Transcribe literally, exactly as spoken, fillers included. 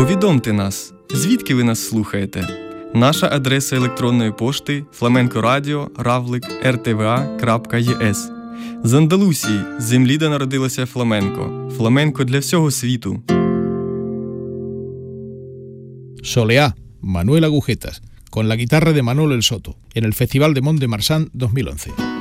Повідомте нас, звідки ви нас слухаєте? Наша адреса електронної пошти flamencoradio равлик ер те ве а крапка є ес. З Андалусії, землі, де народилося фламенко. Фламенко для всього світу. Soleá, Manuel Agujetas, con la guitarra de Manolo El Soto, en el Festival de Mont de Marsan dos mil once.